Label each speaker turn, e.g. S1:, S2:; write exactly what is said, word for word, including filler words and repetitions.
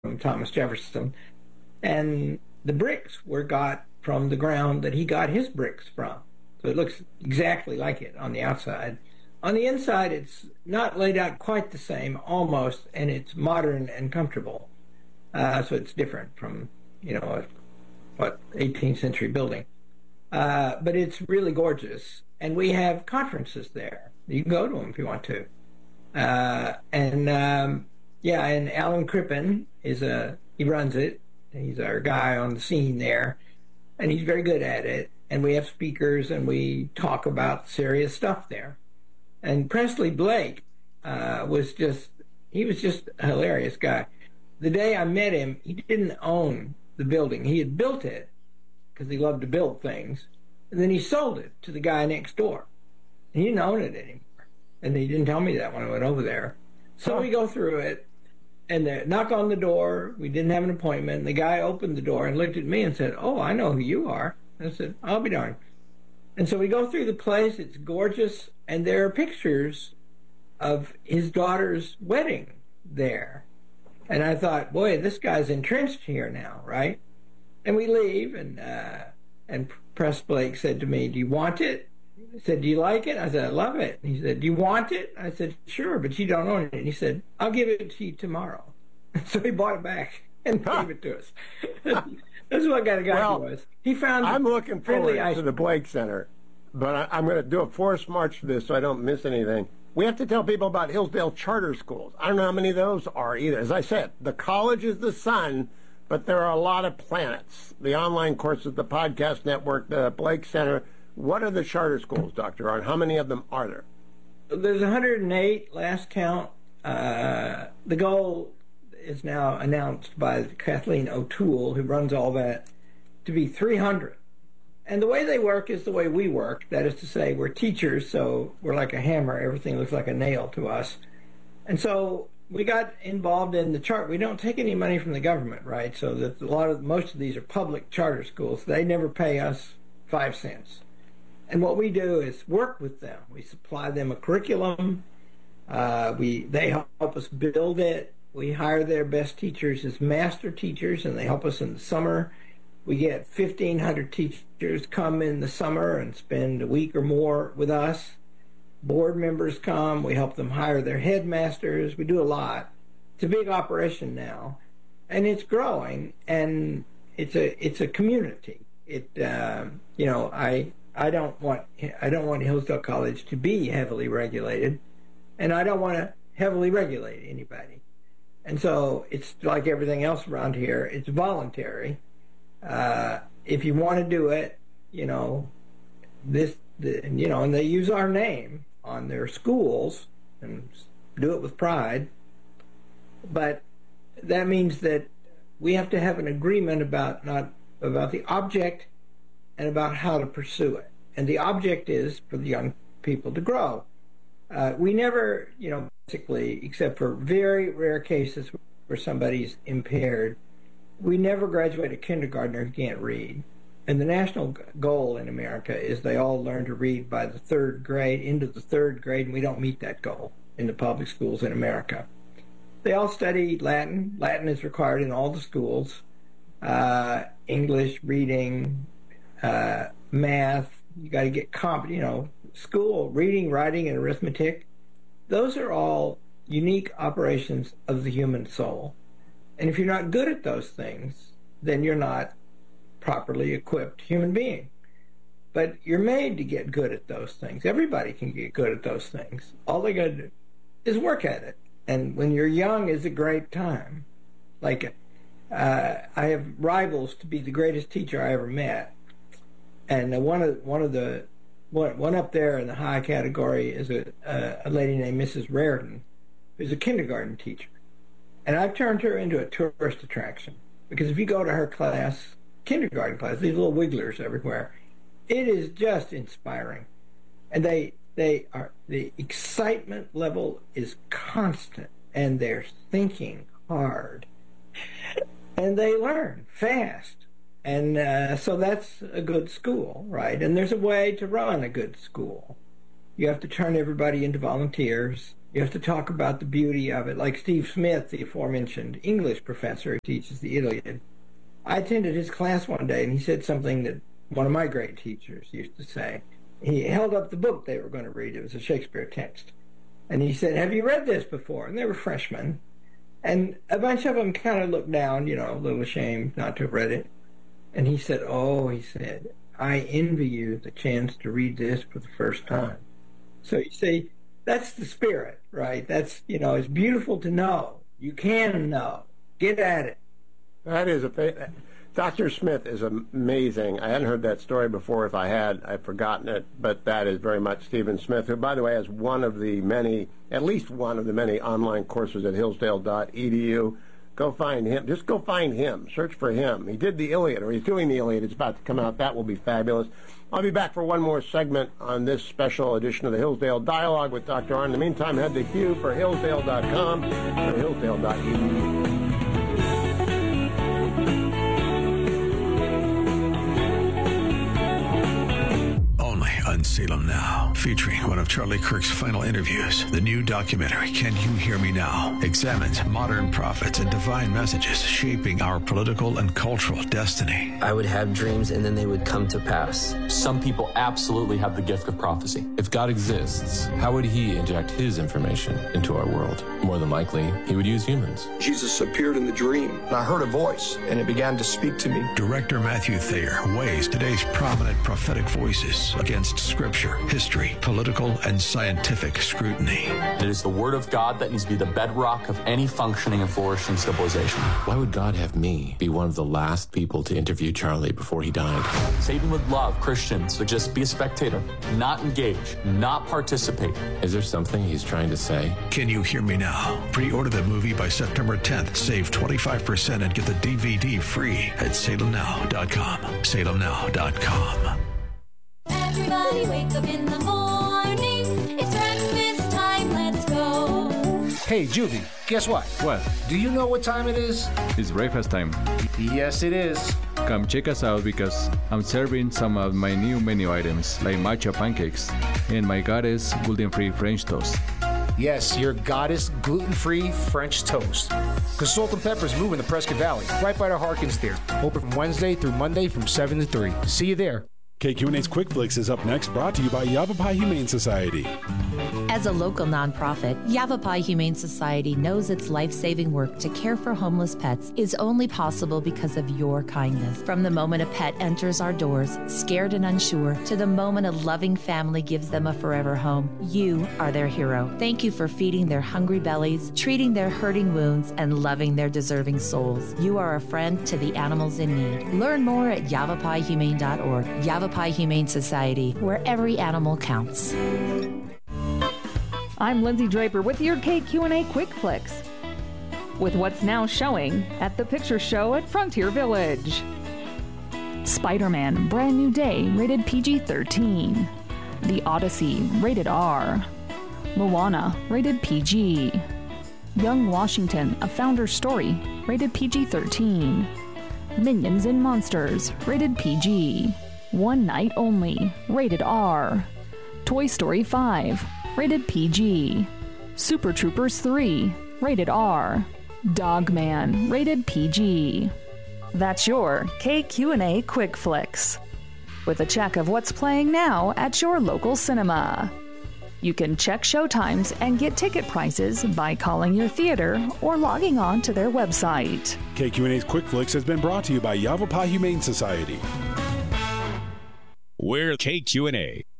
S1: Thomas Jefferson. And the bricks were got from the ground that he got his bricks from. So it looks exactly like it on the outside. On the inside, it's not laid out quite the same, almost, and it's modern and comfortable. Uh, so it's different from, you know, a, what, eighteenth century building. Uh, but it's really gorgeous. And we have conferences there. You can go to them if you want to. Uh, and, um, yeah, and Alan Crippen is a, he runs it. He's our guy on the scene there. And he's very good at it. And we have speakers and we talk about serious stuff there. And Presley Blake uh, was just, he was just a hilarious guy. The day I met him, he didn't own the building. He had built it because he loved to build things. And then he sold it to the guy next door. And he didn't own it anymore. And he didn't tell me that when I went over there. So we go through it and they knock on the door. We didn't have an appointment. The guy opened the door and looked at me and said, "Oh, I know who you are." I said, "I'll be darned." And so we go through the place. It's gorgeous. And there are pictures of his daughter's wedding there. And I thought, boy, this guy's entrenched here now, right? And we leave, and uh, and Press Blake said to me, "Do you want it?" I said, "Do you like it?" I said, "I love it." And he said, "Do you want it?" I said, "Sure, but you don't own it." And he said, "I'll give it to you tomorrow." So he bought it back and
S2: huh.
S1: gave it to us. That's what kind of guy
S2: well,
S1: he was. He found
S2: I'm looking forward
S1: ice
S2: to the Blake Center, but I, I'm going to do a forced march for this so I don't miss anything. We have to tell people about Hillsdale Charter Schools. I don't know how many of those are either. As I said, the college is the sun, but there are a lot of planets. The online courses, the podcast network, the Blake Center. What are the charter schools, Doctor Arnn? How many of them are there?
S1: There's one hundred eight, last count. Uh, the goal is now announced by Kathleen O'Toole, who runs all that, to be three hundred. And the way they work is the way we work. That is to say, we're teachers, so we're like a hammer. Everything looks like a nail to us. And so we got involved in the chart. We don't take any money from the government, right? So that a lot of most of these are public charter schools. They never pay us five cents. And what we do is work with them. We supply them a curriculum. Uh, we they help us build it. We hire their best teachers as master teachers, and they help us in the summer. We get fifteen hundred teachers come in the summer and spend a week or more with us. Board members come. We help them hire their headmasters. We do a lot. It's a big operation now, and it's growing, and it's a it's a community. It uh, you know I I don't want I don't want Hillsdale College to be heavily regulated, and I don't want to heavily regulate anybody. And so it's like everything else around here. It's voluntary. Uh, if you want to do it, you know, this, the, you know, and they use our name on their schools and do it with pride. But that means that we have to have an agreement about not about the object and about how to pursue it. And the object is for the young people to grow. Uh, we never, you know, basically, except for very rare cases where somebody's impaired, we never graduate a kindergartner who can't read. And the national goal in America is they all learn to read by the third grade, into the third grade, and we don't meet that goal in the public schools in America. They all study Latin. Latin is required in all the schools. Uh, English, reading, uh, math. You got to get comp, you know, school, reading, writing, and arithmetic. Those are all unique operations of the human soul. And if you're not good at those things, then you're not properly equipped human being. But you're made to get good at those things. Everybody can get good at those things. All they got to do is work at it. And when you're young is a great time. Like, uh, I have rivals to be the greatest teacher I ever met. And one of one of the one, one up there in the high category is a, a, a lady named Missus Raritan, who's a kindergarten teacher. And I've turned her into a tourist attraction. Because if you go to her class, kindergarten class, these little wigglers everywhere, it is just inspiring. And they they are the excitement level is constant, and they're thinking hard. And they learn fast. And uh, so that's a good school, right? And there's a way to run a good school. You have to turn everybody into volunteers. You have to talk about the beauty of it, like Steve Smith, the aforementioned English professor who teaches the Iliad. I attended his class one day, and he said something that one of my great teachers used to say. He held up the book they were going to read. It was a Shakespeare text. And he said, "Have you read this before?" And they were freshmen. And a bunch of them kind of looked down, you know, a little ashamed not to have read it. And he said, "Oh," he said, "I envy you the chance to read this for the first time." So you see, that's the spirit, right? That's, you know, it's beautiful to know. You can know. Get at it.
S2: That is a fa- Doctor Smith is amazing. I hadn't heard that story before. If I had, I've forgotten it. But that is very much Stephen Smith, who, by the way, has one of the many, at least one of the many online courses at hillsdale dot e d u. Go find him. Just go find him. Search for him. He did the Iliad, or he's doing the Iliad. It's about to come out. That will be fabulous. I'll be back for one more segment on this special edition of the Hillsdale Dialogue with Doctor Arnn. In the meantime, head to Hugh for hillsdale dot com or hillsdale dot e d u.
S3: On Salem Now, featuring one of Charlie Kirk's final interviews. The new documentary, Can You Hear Me Now?, examines modern prophets and divine messages shaping our political and cultural destiny.
S4: I would have dreams and then they would come to pass.
S5: Some people absolutely have the gift of prophecy. If God exists, how would he inject his information into our world? More than likely, he would use humans.
S6: Jesus appeared in the dream. I heard a voice, and it began to speak to me.
S3: Director Matthew Thayer weighs today's prominent prophetic voices against scripture, history, political, and scientific scrutiny.
S5: It is the word of God that needs to be the bedrock of any functioning and flourishing civilization.
S7: Why would God have me be one of the last people to interview Charlie before he died?
S5: Satan would love Christians to just be a spectator, not engage, not participate.
S7: Is there something he's trying to say?
S3: Can You Hear Me Now? Pre-order the movie by September tenth. Save twenty-five percent and get the D V D free at salem now dot com. salem now dot com.
S8: Everybody wake up in the morning. It's breakfast time, let's go.
S9: Hey, Juvie, guess what?
S10: What?
S9: Do you know what time it is?
S10: It's breakfast time.
S9: Yes, it is.
S10: Come check us out because I'm serving some of my new menu items like matcha pancakes and my goddess gluten-free French toast.
S9: Yes, your goddess gluten-free French toast. Because Salt and Pepper's moving to Prescott Valley, right by the Harkins there. Open from Wednesday through Monday from seven to three. See you there.
S11: K Q and A's Quick Flicks is up next, brought to you by Yavapai Humane Society.
S12: As a local nonprofit, Yavapai Humane Society knows its life-saving work to care for homeless pets is only possible because of your kindness. From the moment a pet enters our doors, scared and unsure, to the moment a loving family gives them a forever home, you are their hero. Thank you for feeding their hungry bellies, treating their hurting wounds, and loving their deserving souls. You are a friend to the animals in need. Learn more at yavapai humane dot org. Yavapai Humane Society, where every animal counts.
S13: I'm Lindsay Draper with your K Q and A Quick Flicks, with what's now showing at the Picture Show at Frontier Village. Spider-Man Brand New Day, rated P G thirteen. The Odyssey, rated R. Moana, rated P G. Young Washington, A Founder's Story, rated P G thirteen. Minions and Monsters, rated P G. One Night Only, rated R. Toy Story five, rated P G. Super Troopers three, rated R. Dogman, rated P G. That's your K Q and A Quick Flicks, with a check of what's playing now at your local cinema. You can check showtimes and get ticket prices by calling your theater or logging on to their website.
S11: K Q and A's Quick Flicks has been brought to you by Yavapai Humane Society.
S14: We're K Q and A.